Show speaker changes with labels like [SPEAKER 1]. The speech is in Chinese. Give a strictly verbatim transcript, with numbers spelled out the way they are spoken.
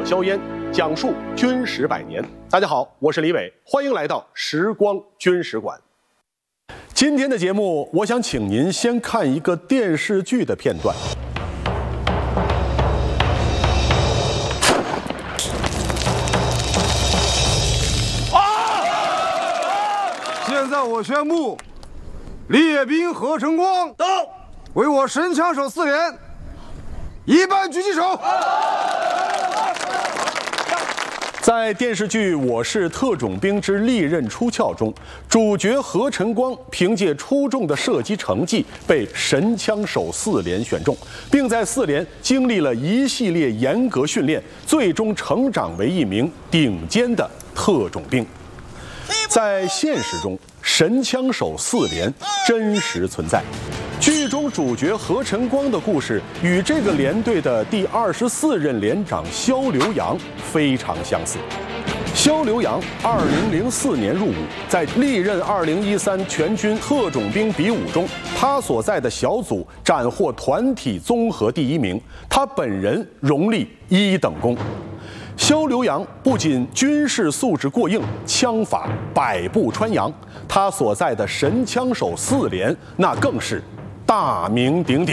[SPEAKER 1] 硝烟，讲述军史百年。大家好，我是李伟，欢迎来到时光军史馆。今天的节目，我想请您先看一个电视剧的片段。
[SPEAKER 2] 现在我宣布，列兵何成光到，为我神枪手四连，一半狙击手。
[SPEAKER 1] 在电视剧《我是特种兵之利刃出鞘》中，主角何晨光凭借出众的射击成绩被神枪手四连选中，并在四连经历了一系列严格训练，最终成长为一名顶尖的特种兵。在现实中，神枪手四连真实存在。剧中主角何晨光的故事与这个连队的第二十四任连长肖留洋非常相似。肖留洋二零零四年入伍，在历任二零一三全军特种兵比武中，他所在的小组斩获团体综合第一名，他本人荣立一等功。肖留洋不仅军事素质过硬，枪法百步穿杨，他所在的神枪手四连那更是大名鼎鼎。